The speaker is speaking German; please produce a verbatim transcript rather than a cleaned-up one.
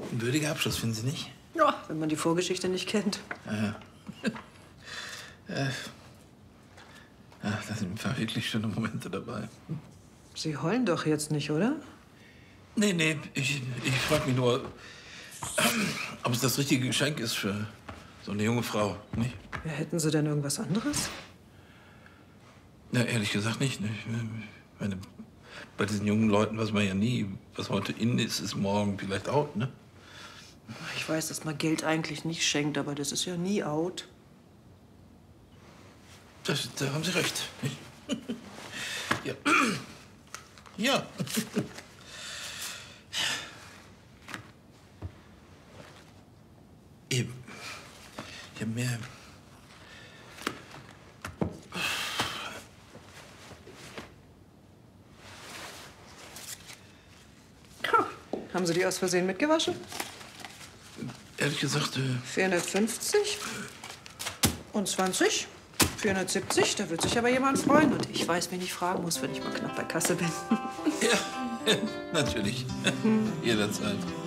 Ein würdiger Abschluss, finden Sie nicht? Ja, wenn man die Vorgeschichte nicht kennt. Ja. ja. Ja, da sind ein paar wirklich schöne Momente dabei. Sie heulen doch jetzt nicht, oder? Nee, nee, ich, ich frage mich nur, ob es das richtige Geschenk ist für so eine junge Frau, nicht? Ja, hätten Sie denn irgendwas anderes? Ja, ehrlich gesagt nicht. Ne? Ich meine, bei diesen jungen Leuten weiß man ja nie, was heute in ist, ist morgen vielleicht out, ne? Ich weiß, dass man Geld eigentlich nicht schenkt, aber das ist ja nie out. Das, da haben Sie recht. Nicht? Ja. Ja. Eben. Ich habe mehr... Haben Sie die aus Versehen mitgewaschen? Ehrlich gesagt, äh... vierhundertfünfzig und zwanzig. vierhundertsiebzig, da wird sich aber jemand freuen. Und ich weiß, wen ich fragen muss, wenn ich mal knapp bei Kasse bin. Ja, natürlich. Jederzeit.